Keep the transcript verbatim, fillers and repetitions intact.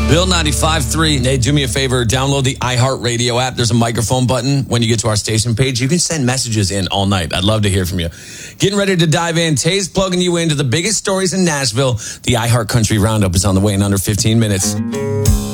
Bill ninety-five point three. Hey, do me a favor. Download the iHeartRadio app. There's a microphone button when you get to our station page. You can send messages in all night. I'd love to hear from you. Getting ready to dive in. Tay's plugging you into the biggest stories in Nashville. The iHeart Country Roundup is on the way in under fifteen minutes.